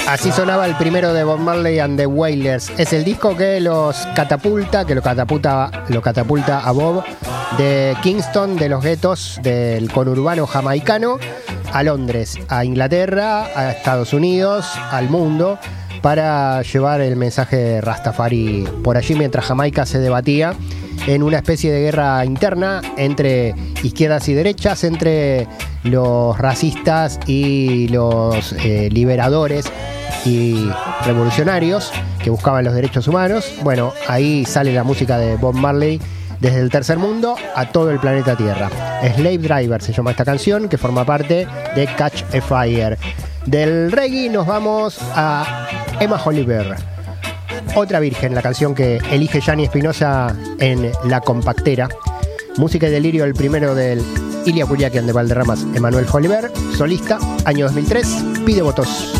Así sonaba el primero de Bob Marley and the Wailers. Es el disco que lo catapulta a Bob de Kingston, de los guetos del conurbano jamaicano, a Londres, a Inglaterra, a Estados Unidos, al mundo, para llevar el mensaje Rastafari por allí mientras Jamaica se debatía en una especie de guerra interna entre izquierdas y derechas, entre los racistas y los liberadores y revolucionarios que buscaban los derechos humanos. Bueno, ahí sale la música de Bob Marley desde el tercer mundo a todo el planeta Tierra. Slave Driver se llama esta canción, que forma parte de Catch a Fire. Del reggae nos vamos a Emma Oliver, otra virgen, la canción que elige Gianni Espinosa en La Compactera. Música y delirio, el primero del Ilia Kuriakian de Valderramas, Emanuel Oliver, solista, año 2003, pide votos.